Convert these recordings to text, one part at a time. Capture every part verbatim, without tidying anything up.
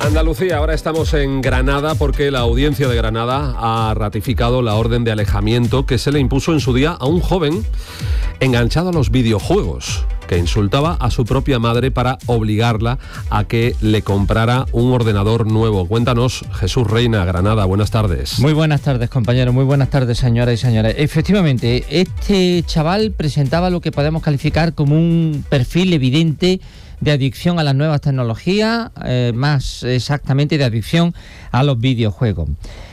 Andalucía, ahora estamos en Granada porque la Audiencia de Granada ha ratificado la orden de alejamiento que se le impuso en su día a un joven enganchado a los videojuegos, que insultaba a su propia madre para obligarla a que le comprara un ordenador nuevo. Cuéntanos, Jesús Reina, Granada, buenas tardes. Muy buenas tardes, compañeros, muy buenas tardes, señoras y señores. Efectivamente, este chaval presentaba lo que podemos calificar como un perfil evidente de adicción a las nuevas tecnologías, eh, más exactamente de adicción a los videojuegos.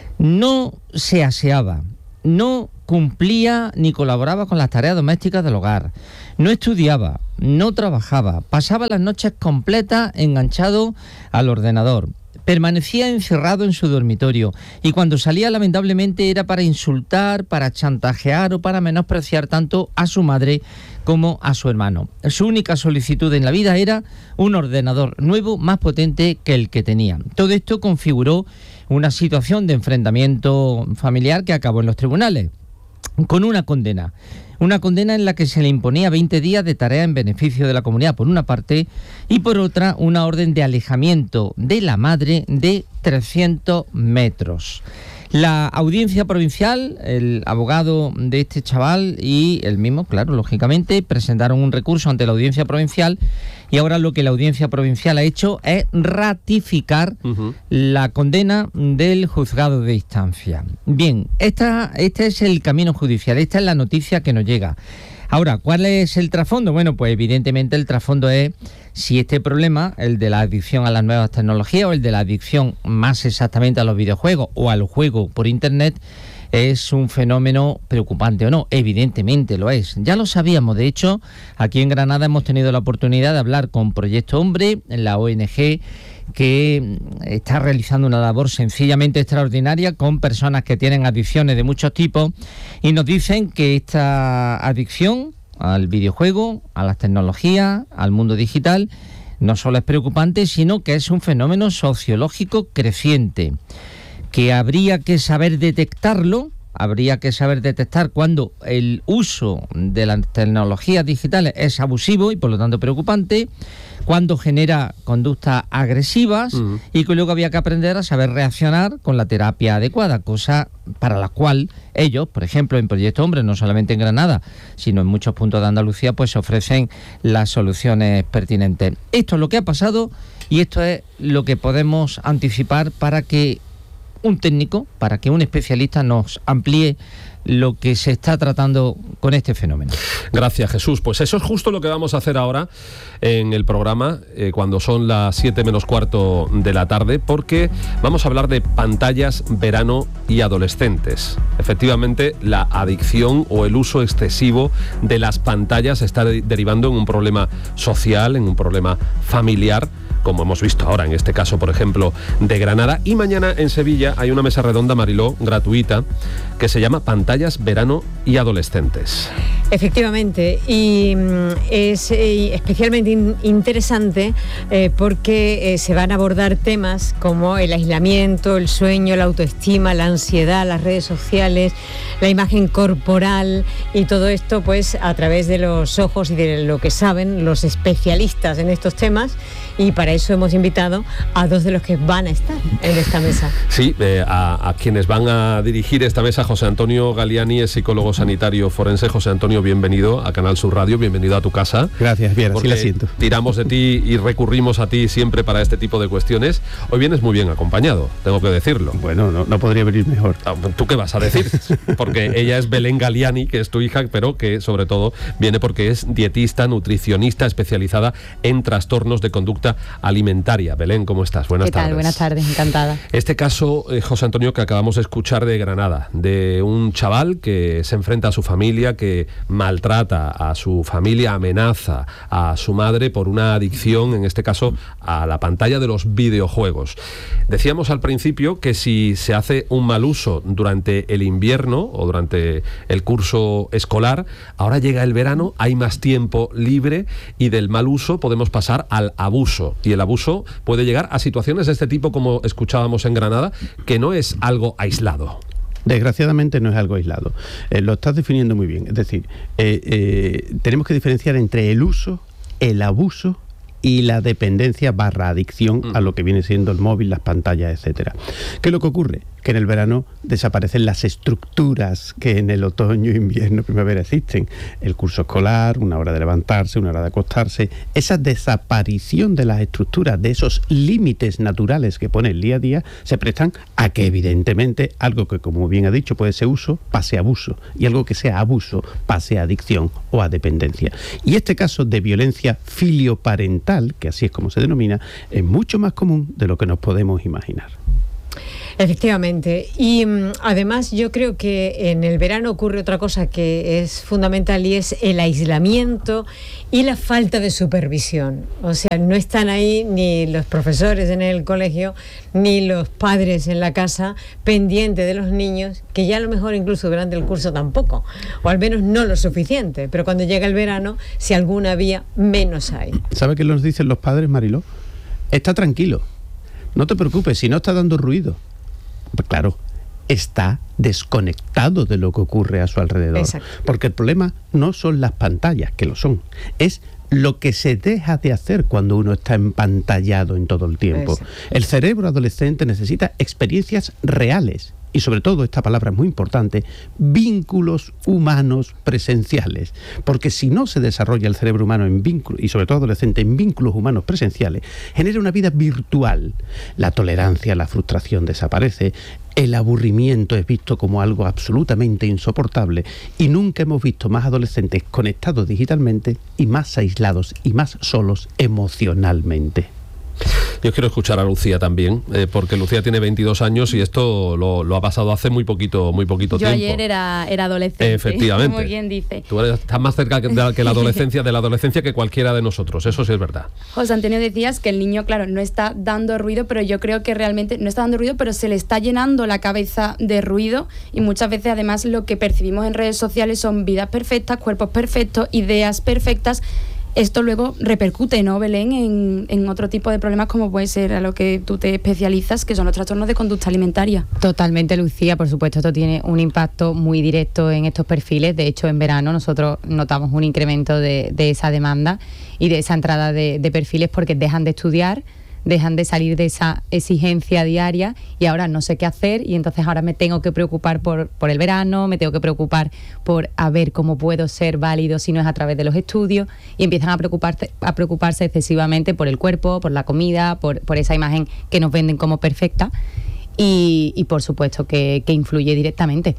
No se aseaba, no cumplía ni colaboraba con las tareas domésticas del hogar, no estudiaba, no trabajaba, pasaba las noches completas enganchado al ordenador, permanecía encerrado en su dormitorio y cuando salía lamentablemente era para insultar, para chantajear o para menospreciar tanto a su madre como a su hermano. Su única solicitud en la vida era un ordenador nuevo más potente que el que tenía. Todo esto configuró una situación de enfrentamiento familiar que acabó en los tribunales con una condena. Una condena en la que se le imponía veinte días de tarea en beneficio de la comunidad, por una parte, y por otra, una orden de alejamiento de la madre de trescientos metros. La audiencia provincial, el abogado de este chaval y el mismo, claro, lógicamente, presentaron un recurso ante la audiencia provincial y ahora lo que la audiencia provincial ha hecho es ratificar uh-huh. la condena del juzgado de instancia. Bien, esta, este es el camino judicial, esta es la noticia que nos llega. Ahora, ¿cuál es el trasfondo? Bueno, pues evidentemente el trasfondo es si este problema, el de la adicción a las nuevas tecnologías o el de la adicción más exactamente a los videojuegos o al juego por internet, es un fenómeno preocupante o no. Evidentemente lo es. Ya lo sabíamos. De hecho, aquí en Granada hemos tenido la oportunidad de hablar con Proyecto Hombre, la O N G que está realizando una labor sencillamente extraordinaria con personas que tienen adicciones de muchos tipos y nos dicen que esta adicción al videojuego, a las tecnologías, al mundo digital, no solo es preocupante, sino que es un fenómeno sociológico creciente, que habría que saber detectarlo, habría que saber detectar cuando el uso de las tecnologías digitales es abusivo y por lo tanto preocupante, cuando genera conductas agresivas uh-huh. y que luego había que aprender a saber reaccionar con la terapia adecuada, cosa para la cual ellos, por ejemplo, en Proyecto Hombre, no solamente en Granada, sino en muchos puntos de Andalucía, pues ofrecen las soluciones pertinentes. Esto es lo que ha pasado y esto es lo que podemos anticipar para que un técnico, para que un especialista nos amplíe lo que se está tratando con este fenómeno. Gracias, Jesús. Pues eso es justo lo que vamos a hacer ahora en el programa, eh, cuando son las siete menos cuarto de la tarde, porque vamos a hablar de pantallas, verano y adolescentes. Efectivamente, la adicción o el uso excesivo de las pantallas está de- derivando en un problema social, en un problema familiar, como hemos visto ahora en este caso, por ejemplo, de Granada. Y mañana en Sevilla hay una mesa redonda, Mariló, gratuita, que se llama Pantallas, Verano y Adolescentes. Efectivamente, y mm, es eh, especialmente in- interesante eh, porque eh, se van a abordar temas como el aislamiento, el sueño, la autoestima, la ansiedad, las redes sociales, la imagen corporal y todo esto pues a través de los ojos y de lo que saben los especialistas en estos temas, y para eso hemos invitado a dos de los que van a estar en esta mesa. Sí, eh, a, a quienes van a dirigir esta mesa, José Antonio Galiani es psicólogo sanitario forense. José Antonio, bienvenido a Canal Sur Radio, bienvenido a tu casa. Gracias, bien, así la siento. Tiramos de ti y recurrimos a ti siempre para este tipo de cuestiones. Hoy vienes muy bien acompañado, tengo que decirlo. Bueno, no, no podría venir mejor. ¿Tú qué vas a decir? Porque ella es Belén Galiani, que es tu hija, pero que sobre todo viene porque es dietista, nutricionista, especializada en trastornos de conducta alimentaria. Belén, ¿cómo estás? Buenas ¿Qué tal? tardes. Buenas tardes, encantada. Este caso, eh, José Antonio, que acabamos de escuchar de Granada, de un chaval que se enfrenta a su familia, que maltrata a su familia, amenaza a su madre por una adicción, en este caso, a la pantalla de los videojuegos. Decíamos al principio que si se hace un mal uso durante el invierno o durante el curso escolar, ahora llega el verano, hay más tiempo libre y del mal uso podemos pasar al abuso. Y el abuso puede llegar a situaciones de este tipo, como escuchábamos en Granada, que no es algo aislado. Desgraciadamente no es algo aislado. Eh, lo estás definiendo muy bien. Es decir, eh, eh, tenemos que diferenciar entre el uso, el abuso y la dependencia barra adicción a lo que viene siendo el móvil, las pantallas, etcétera. ¿Qué es lo que ocurre? Que en el verano desaparecen las estructuras que en el otoño, invierno, primavera existen. El curso escolar, una hora de levantarse, una hora de acostarse. Esa desaparición de las estructuras, de esos límites naturales que pone el día a día, se prestan a que evidentemente algo que, como bien ha dicho, puede ser uso, pase a abuso. Y algo que sea abuso, pase a adicción o a dependencia. Y este caso de violencia filioparental, que así es como se denomina, es mucho más común de lo que nos podemos imaginar. Efectivamente. Y um, además yo creo que en el verano ocurre otra cosa que es fundamental y es el aislamiento y la falta de supervisión. O sea, no están ahí ni los profesores en el colegio ni los padres en la casa pendientes de los niños, que ya a lo mejor incluso durante el curso tampoco, o al menos no lo suficiente, pero cuando llega el verano, si alguna había, menos hay. ¿Sabe qué nos dicen los padres, Mariló? Está tranquilo, no te preocupes, si no está dando ruido. Pues claro, está desconectado de lo que ocurre a su alrededor. Exacto. Porque el problema no son las pantallas, que lo son, es lo que se deja de hacer cuando uno está empantallado en todo el tiempo. Exacto. El cerebro adolescente necesita experiencias reales. Y sobre todo, esta palabra es muy importante, vínculos humanos presenciales. Porque si no se desarrolla el cerebro humano en vínculos, y sobre todo adolescente, en vínculos humanos presenciales, genera una vida virtual. La tolerancia, la frustración desaparece, el aburrimiento es visto como algo absolutamente insoportable y nunca hemos visto más adolescentes conectados digitalmente y más aislados y más solos emocionalmente. Yo quiero escuchar a Lucía también, eh, porque Lucía tiene veintidós años y esto lo, lo ha pasado hace muy poquito muy poquito Yo tiempo. Yo ayer era, era adolescente, efectivamente, como quien dice. Tú eres, estás más cerca que, de, que la adolescencia de la adolescencia que cualquiera de nosotros, eso sí es verdad. José Antonio, decías que el niño, claro, no está dando ruido, pero yo creo que realmente no está dando ruido, pero se le está llenando la cabeza de ruido y muchas veces además lo que percibimos en redes sociales son vidas perfectas, cuerpos perfectos, ideas perfectas. Esto luego repercute, ¿no, Belén?, en, en otro tipo de problemas como puede ser a lo que tú te especializas, que son los trastornos de conducta alimentaria. Totalmente, Lucía. Por supuesto, esto tiene un impacto muy directo en estos perfiles. De hecho, en verano nosotros notamos un incremento de, de esa demanda y de esa entrada de, de perfiles porque dejan de estudiar, dejan de salir de esa exigencia diaria y ahora no sé qué hacer y entonces ahora me tengo que preocupar por, por el verano, me tengo que preocupar por a ver cómo puedo ser válido si no es a través de los estudios y empiezan a preocuparse, a preocuparse excesivamente por el cuerpo, por la comida, por, por esa imagen que nos venden como perfecta y, y por supuesto que, que influye directamente.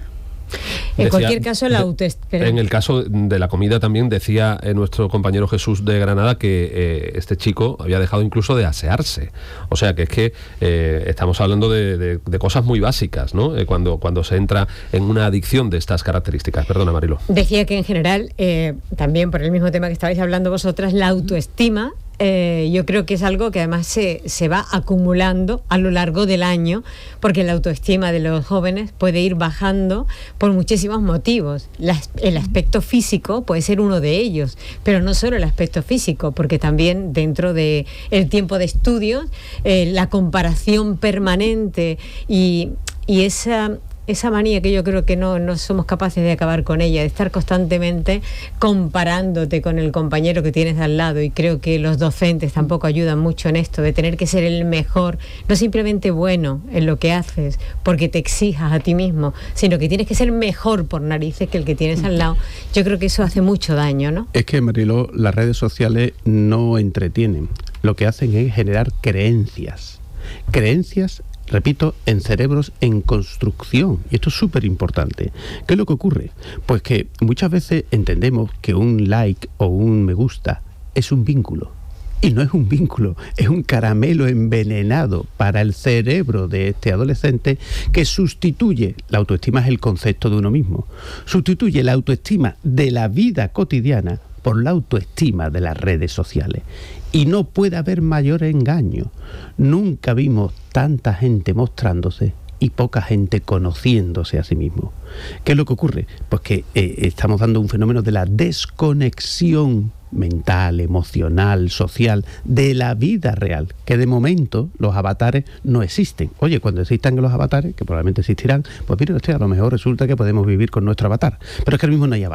En Decía, cualquier caso, la autoestima. En el caso de la comida también decía eh, nuestro compañero Jesús de Granada que eh, este chico había dejado incluso de asearse. O sea que es que eh, estamos hablando de, de, de cosas muy básicas, ¿no? Eh, cuando, cuando se entra en una adicción de estas características. Perdona, Marilo. Decía que en general, eh, también por el mismo tema que estabais hablando vosotras, la autoestima, eh, yo creo que es algo que además se, se va acumulando a lo largo del año, porque la autoestima de los jóvenes puede ir bajando por muchísimos motivos. La, el aspecto físico puede ser uno de ellos, pero no solo el aspecto físico, porque también dentro de el tiempo de estudios, eh, la comparación permanente y, y esa... esa manía que yo creo que no, no somos capaces de acabar con ella, de estar constantemente comparándote con el compañero que tienes al lado, y creo que los docentes tampoco ayudan mucho en esto, de tener que ser el mejor, no simplemente bueno en lo que haces porque te exijas a ti mismo, sino que tienes que ser mejor por narices que el que tienes al lado. Yo creo que eso hace mucho daño, ¿no? Es que, Mariló, las redes sociales no entretienen, lo que hacen es generar creencias, creencias repito, en cerebros en construcción. Y esto es súper importante. ¿Qué es lo que ocurre? Pues que muchas veces entendemos que un like o un me gusta es un vínculo. Y no es un vínculo, es un caramelo envenenado para el cerebro de este adolescente que sustituye, la autoestima es el concepto de uno mismo, sustituye la autoestima de la vida cotidiana por la autoestima de las redes sociales. Y no puede haber mayor engaño. Nunca vimos tanta gente mostrándose y poca gente conociéndose a sí mismo. ¿Qué es lo que ocurre? Pues que eh, estamos dando un fenómeno de la desconexión mental, emocional, social, de la vida real, que de momento los avatares no existen. Oye, cuando existan los avatares, que probablemente existirán, pues mire usted, a lo mejor resulta que podemos vivir con nuestro avatar. Pero es que ahora mismo no hay avatar.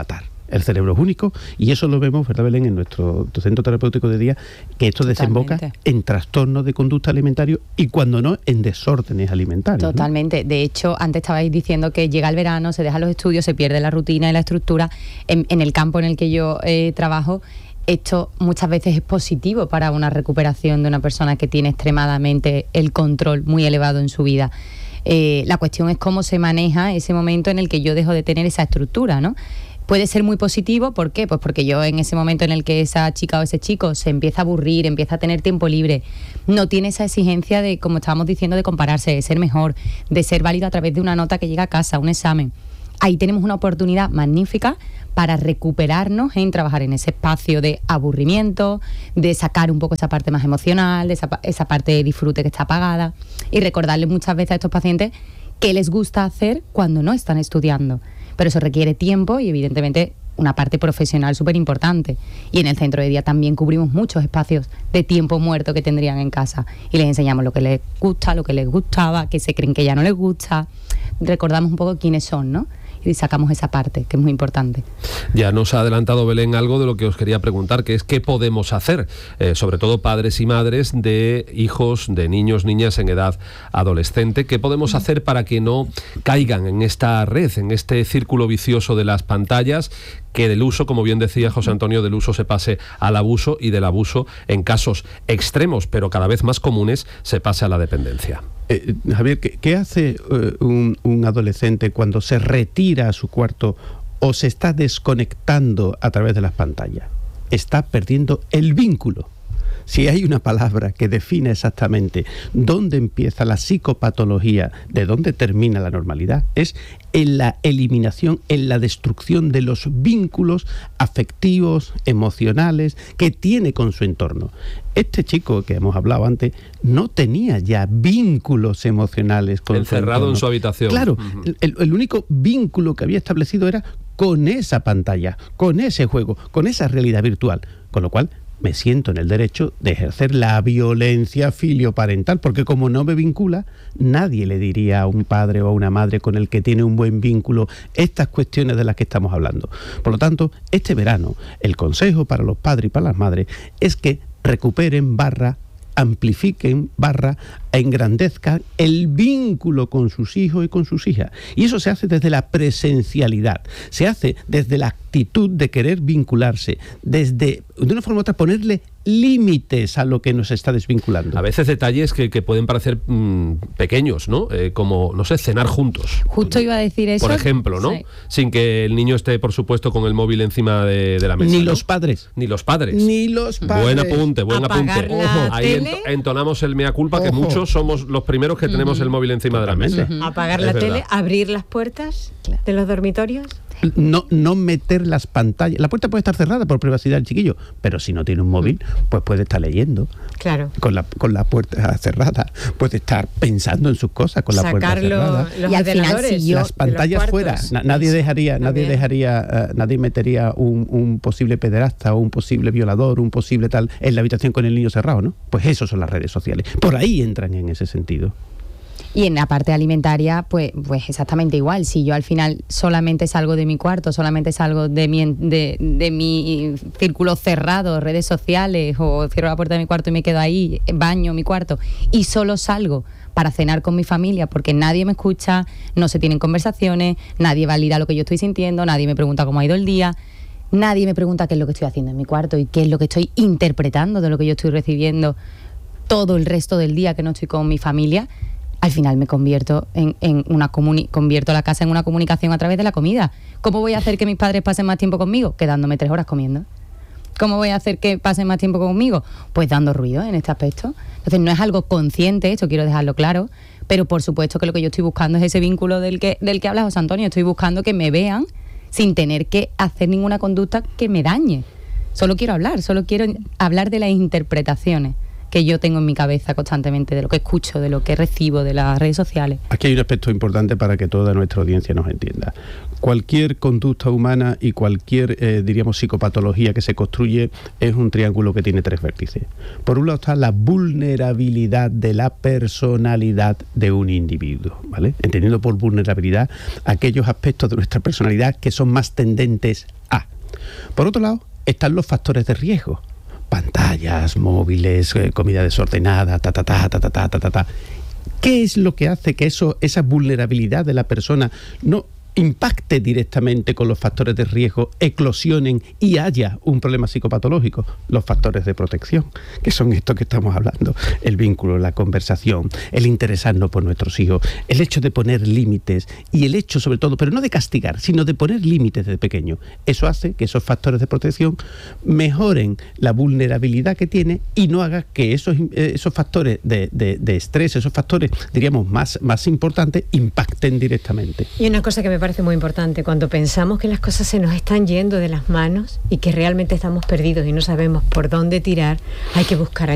El cerebro es único y eso lo vemos, ¿verdad, Belén?, en nuestro centro terapéutico de día, que esto Totalmente. desemboca en trastornos de conducta alimentario y cuando no, en desórdenes alimentarios. Totalmente. ¿no? De hecho, antes estabais diciendo que llega el verano, se dejan los estudios, se pierde la rutina y la estructura. En, en el campo en el que yo eh, trabajo, esto muchas veces es positivo para una recuperación de una persona que tiene extremadamente el control muy elevado en su vida. Eh, la cuestión es cómo se maneja ese momento en el que yo dejo de tener esa estructura, ¿no? Puede ser muy positivo, ¿por qué? Pues porque yo en ese momento en el que esa chica o ese chico se empieza a aburrir, empieza a tener tiempo libre, no tiene esa exigencia de, como estábamos diciendo, de compararse, de ser mejor, de ser válido a través de una nota que llega a casa, un examen. Ahí tenemos una oportunidad magnífica para recuperarnos en trabajar en ese espacio de aburrimiento, de sacar un poco esa parte más emocional, de esa, esa parte de disfrute que está apagada, y recordarles muchas veces a estos pacientes qué les gusta hacer cuando no están estudiando. Pero eso requiere tiempo y evidentemente una parte profesional súper importante. Y en el centro de día también cubrimos muchos espacios de tiempo muerto que tendrían en casa. Y les enseñamos lo que les gusta, lo que les gustaba, que se creen que ya no les gusta. Recordamos un poco quiénes son, ¿no? Y sacamos esa parte, que es muy importante. Ya nos ha adelantado Belén algo de lo que os quería preguntar, que es qué podemos hacer, eh, sobre todo padres y madres de hijos, de niños, niñas en edad adolescente, qué podemos hacer para que no caigan en esta red, en este círculo vicioso de las pantallas, que del uso, como bien decía José Antonio, del uso se pase al abuso y del abuso, en casos extremos, pero cada vez más comunes, se pase a la dependencia. Eh, Javier, ¿qué, qué hace uh, un, un adolescente cuando se retira a su cuarto o se está desconectando a través de las pantallas? Está perdiendo el vínculo. Si hay una palabra que define exactamente dónde empieza la psicopatología, de dónde termina la normalidad, es en la eliminación, en la destrucción de los vínculos afectivos, emocionales, que tiene con su entorno. Este chico que hemos hablado antes no tenía ya vínculos emocionales con encerrado su en su habitación. Claro, Uh-huh. el, el único vínculo que había establecido era con esa pantalla, con ese juego, con esa realidad virtual, con lo cual me siento en el derecho de ejercer la violencia filioparental, porque como no me vincula, nadie le diría a un padre o a una madre con el que tiene un buen vínculo estas cuestiones de las que estamos hablando. Por lo tanto, este verano, el consejo para los padres y para las madres es que recuperen barra, amplifiquen barra, engrandezcan el vínculo con sus hijos y con sus hijas. Y eso se hace desde la presencialidad, se hace desde la actitud de querer vincularse, desde, de una forma u otra, ponerle límites a lo que nos está desvinculando. A veces detalles que, que pueden parecer mmm, pequeños, ¿no? Eh, como, no sé, cenar juntos. Justo iba a decir eso. Por ejemplo, ¿no? Sí. Sin que el niño esté, por supuesto, con el móvil encima de, de la mesa. Ni ¿no? los padres. Ni los padres. Ni los padres. Buen apunte, buen Apagar apunte. la Ojo. Ahí tele. ento- entonamos el mea culpa, que Ojo. muchos somos los primeros que tenemos el móvil encima Totalmente. de la mesa. Apagar Es la verdad. tele, abrir las puertas de los dormitorios. No, no meter las pantallas. La puerta puede estar cerrada por privacidad del chiquillo, pero si no tiene un móvil, pues puede estar leyendo Claro. con la, con la puerta cerrada, puede estar pensando en sus cosas con la puerta Sacar lo- cerrada. los Y al final, ordenadores. si yo- Las de los pantallas fuera. cuartos. Na- nadie dejaría, nadie También. dejaría, eh, nadie metería un, un posible pederasta o un posible violador, un posible tal en la habitación con el niño cerrado, ¿no? Pues eso son las redes sociales. Por ahí entran en ese sentido. Y en la parte alimentaria, pues, pues exactamente igual. Si yo al final solamente salgo de mi cuarto, solamente salgo de mi, de, de mi círculo cerrado, redes sociales, o cierro la puerta de mi cuarto y me quedo ahí, baño mi cuarto, y solo salgo para cenar con mi familia porque nadie me escucha, no se tienen conversaciones, nadie valida lo que yo estoy sintiendo, nadie me pregunta cómo ha ido el día, nadie me pregunta qué es lo que estoy haciendo en mi cuarto y qué es lo que estoy interpretando de lo que yo estoy recibiendo todo el resto del día que no estoy con mi familia. Al final me convierto en, en una comuni- convierto la casa en una comunicación a través de la comida. ¿Cómo voy a hacer que mis padres pasen más tiempo conmigo? Quedándome tres horas comiendo. ¿Cómo voy a hacer que pasen más tiempo conmigo? Pues dando ruido en este aspecto. Entonces no es algo consciente, esto quiero dejarlo claro, pero por supuesto que lo que yo estoy buscando es ese vínculo del que, del que habla José Antonio. Estoy buscando que me vean sin tener que hacer ninguna conducta que me dañe. Solo quiero hablar, solo quiero hablar de las interpretaciones que yo tengo en mi cabeza constantemente, de lo que escucho, de lo que recibo de las redes sociales. Aquí hay un aspecto importante para que toda nuestra audiencia nos entienda. Cualquier conducta humana y cualquier, eh, diríamos, psicopatología que se construye es un triángulo que tiene tres vértices. Por un lado está la vulnerabilidad de la personalidad de un individuo, ¿vale? Entendiendo por vulnerabilidad aquellos aspectos de nuestra personalidad que son más tendentes a. Por otro lado, están los factores de riesgo. Pantallas, móviles, eh, comida desordenada, ta, ta, ta, ta, ta, ta, ta, ta, ta. ¿Qué es lo que hace que eso, esa vulnerabilidad de la persona no impacte directamente con los factores de riesgo, eclosionen y haya un problema psicopatológico? Los factores de protección, que son estos que estamos hablando: el vínculo, la conversación, el interesarnos por nuestros hijos, el hecho de poner límites y el hecho, sobre todo, pero no de castigar, sino de poner límites desde pequeño. Eso hace que esos factores de protección mejoren la vulnerabilidad que tiene y no haga que esos, esos factores de, de, de estrés, esos factores, diríamos, más, más importantes, impacten directamente. Y una cosa que me parece muy importante, cuando pensamos que las cosas se nos están yendo de las manos y que realmente estamos perdidos y no sabemos por dónde tirar, hay que buscar ayuda.